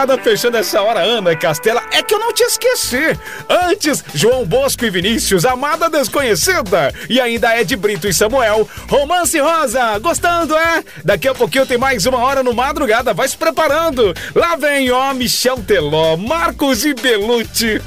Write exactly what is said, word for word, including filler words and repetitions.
madrugada, fechando essa hora, Ana Castela. É que eu não te esqueci. Antes, João Bosco e Vinícius, Amada Desconhecida. E ainda Ed Brito e Samuel, Romance Rosa. Gostando, é? Daqui a pouquinho tem mais uma hora no Madrugada. Vai se preparando. Lá vem, ó, Michel Teló, Marcos e Belucci.